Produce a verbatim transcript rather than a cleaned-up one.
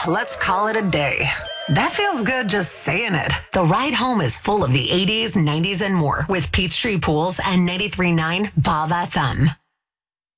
let's call it a day. That feels good just saying it. The ride home is full of the eighties, nineties, and more with Peachtree Pools and ninety-three point nine Bob F M.